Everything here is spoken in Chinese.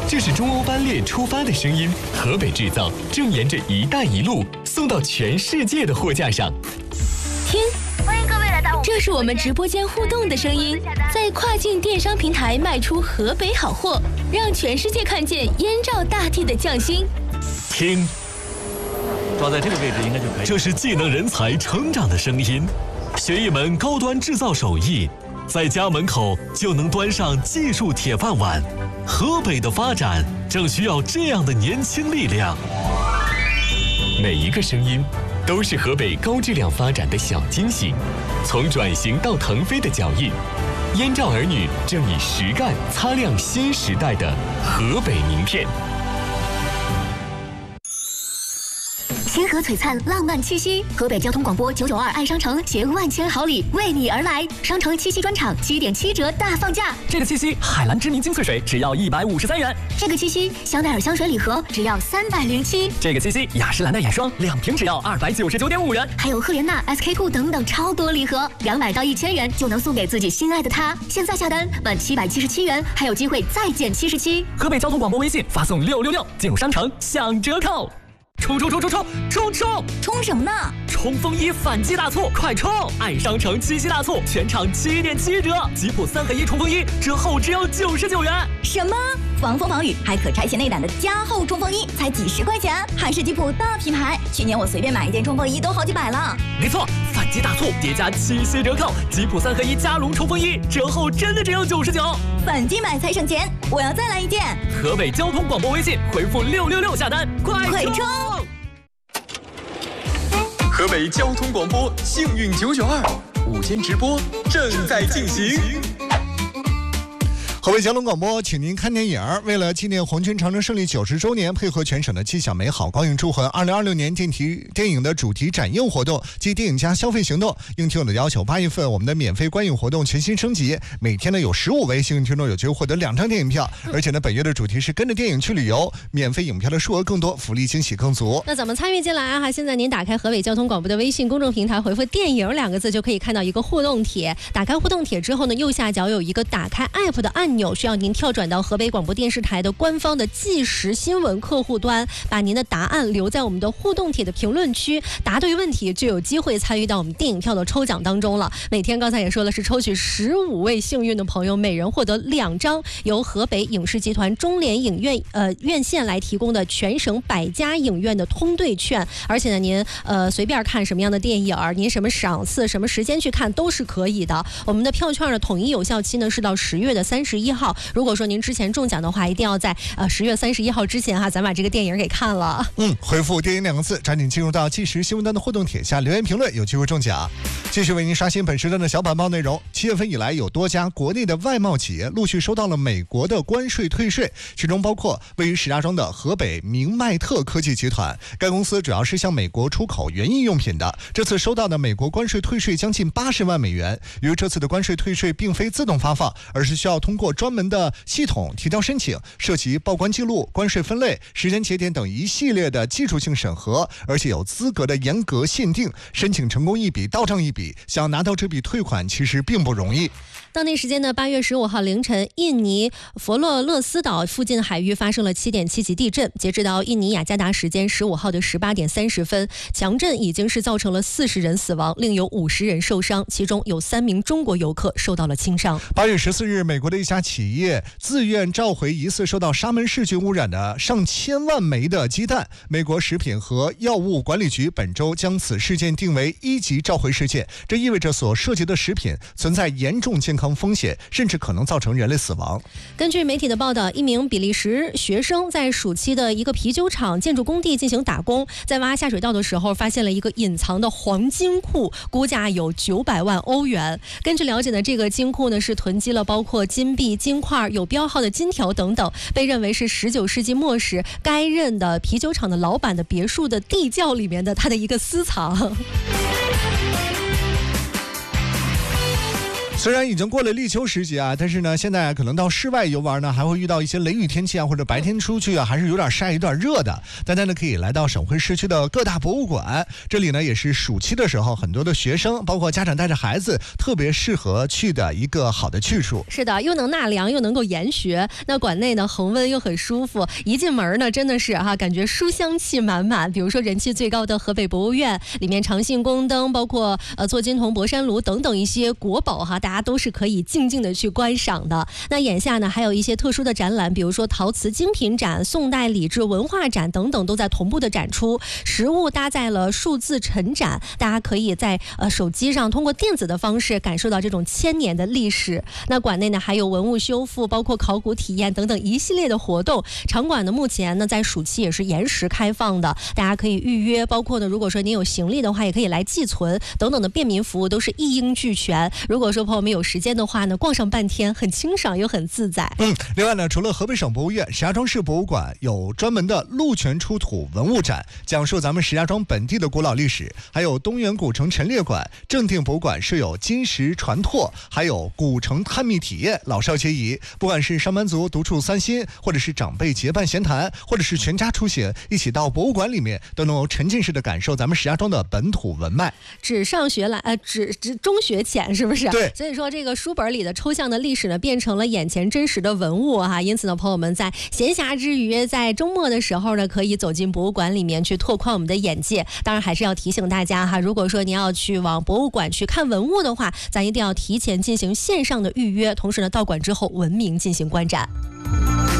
这是中欧班列出发的声音，河北制造正沿着“一带一路”送到全世界的货架上。 听，欢迎各位来到这是我们直播间互动的声音，在跨境电商平台卖出河北好货，让全世界看见燕赵大地的匠心。 听， 抓在这个位置应该就可以。 这是技能人才成长的声音，学一门高端制造手艺，在家门口就能端上技术铁饭碗。河北的发展正需要这样的年轻力量。每一个声音都是河北高质量发展的小惊喜，从转型到腾飞的脚印，燕赵儿女正以实干擦亮新时代的河北名片。 天河璀璨，浪漫七夕，河北交通广播992爱商城携万千好礼为你而来。商城七夕专场7点7折大放价。 这个七夕，海蓝知名精粹水只要153元。 这个七夕，香奈儿香水礼盒只要307。 这个七夕，雅诗兰黛眼霜2瓶只要299.5元。 还有赫莲娜、SK2 等等超多礼盒，200到1000元就能送给自己心爱的他。现在下单满777元，还有机会再减77。 河北交通广播微信发送666，进入商城享折扣。冲什么呢？冲锋衣反击大促，快冲！爱商城七夕大促，全场7点7折，吉普3合1冲锋衣折后只要99元。 什么？防风防雨还可拆卸内胆的加厚冲锋衣才几十块钱，还是吉普大品牌。去年我随便买一件冲锋衣都好几百了。 没错，反击大促叠加7夕折扣，吉普3合1加绒冲锋衣折后真的只要99。 反击买才省钱，我要再来一件。 河北交通广播微信回复666下单，快冲！ 河北交通广播幸运992午间直播正在进行。 河北交通广播，请您看电影。为了纪念红军长征胜利90周年，配合全省的气象美好，高映祝贺2026年电影的主题展映活动及电影加消费行动，应听友的要求，8月份我们的免费观影活动全新升级，每天呢有15位幸运听众有机会获得2张电影票，而且呢本月的主题是跟着电影去旅游，免费影票的数额更多，福利惊喜更足。 那怎么参与进来啊？现在您打开河北交通广播的微信公众平台，回复电影2个字就可以看到一个互动帖，打开互动帖之后呢，右下角有一个打开 app 的按钮，需要您跳转到河北广播电视台的官方的即时新闻客户端，把您的答案留在我们的互动帖的评论区，答对问题就有机会参与到我们电影票的抽奖当中了。每天刚才也说了，是抽取15位幸运的朋友，每人获得2张由河北影视集团中联影院院线来提供的全省100家影院的通兑券，而且呢您随便看什么样的电影，您什么赏赐什么时间去看都是可以的。我们的票券的统一有效期呢是到10月31号，如果说您之前中奖的话，一定要在10月31号之前咱把这个电影给看了。 回复电影2个字，抓紧进入到即时新闻端的互动帖下留言评论，有机会中奖。继续为您刷新本时段的小板报内容。7月份以来，有多家国内的外贸企业陆续收到了美国的关税退税，其中包括位于石家庄的河北明迈特科技集团，该公司主要是向美国出口园艺用品的，这次收到的美国关税退税将近80万美元。由于这次的关税退税并非自动发放，而是需要通过专门的系统提交申请，涉及报关记录、关税分类、时间节点等一系列的技术性审核，而且有资格的严格限定，申请成功一笔到账一笔，想要拿到这笔退款其实并不容易。 当地时间的8月15号凌晨，印尼佛罗勒斯岛附近海域发生了7.7级地震。截止到印尼雅加达时间15号的18点30分，强震已经是造成了40人死亡，另有50人受伤，其中有3名中国游客受到了轻伤。 8月14日，美国的一家企业自愿召回疑似受到沙门氏菌污染的上千万枚的鸡蛋。美国食品和药物管理局本周将此事件定为1级召回事件，这意味着所涉及的食品存在严重健康风险，甚至可能造成人类死亡。 根据媒体的报道，一名比利时学生在暑期的一个啤酒厂建筑工地进行打工，在挖下水道的时候发现了一个隐藏的黄金库，估价有900万欧元。根据了解呢，这个金库呢是囤积了包括金币、金块、有标号的金条等等，被认为是19世纪末时该任的啤酒厂的老板的别墅的地窖里面的他的一个私藏。 虽然已经过了立秋时节啊，但是呢，现在可能到室外游玩呢，还会遇到一些雷雨天气啊，或者白天出去啊，还是有点晒、有点热的。大家呢可以来到省会市区的各大博物馆，这里呢也是暑期的时候，很多的学生，包括家长带着孩子，特别适合去的一个好的去处。 是的，又能纳凉，又能够研学。那馆内呢恒温又很舒服，一进门呢真的是感觉书香气满满。比如说人气最高的河北博物院，里面长信宫灯，包括坐金铜博山炉等等一些国宝大家都是可以静静的去观赏的。那眼下呢还有一些特殊的展览，比如说陶瓷精品展、宋代礼制文化展等等，都在同步的展出。实物搭载了数字陈展，大家可以在手机上通过电子的方式感受到这种千年的历史。那馆内呢还有文物修复，包括考古体验等等一系列的活动。场馆呢目前呢在暑期也是延时开放的，大家可以预约，包括呢如果说您有行李的话，也可以来寄存等等的便民服务都是一应俱全。如果说朋友们有时间的话呢，逛上半天很清爽又很自在。 另外呢，除了河北省博物院，石家庄市博物馆有专门的鹿泉出土文物展，讲述咱们石家庄本地的古老历史。还有东源古城陈列馆、正定博物馆设有金石传拓，还有古城探秘体验，老少皆宜。不管是上班族独处散心，或者是长辈结伴闲谈，或者是全家出行一起到博物馆里面，都能够沉浸式的感受咱们石家庄的本土文脉。 只上学来只中学浅，是不是？ 对。 所以说这个书本里的抽象的历史呢，变成了眼前真实的文物因此呢，朋友们在闲暇之余，在周末的时候呢，可以走进博物馆里面去拓宽我们的眼界。当然还是要提醒大家如果说您要去往博物馆去看文物的话，咱一定要提前进行线上的预约，同时呢到馆之后文明进行观展。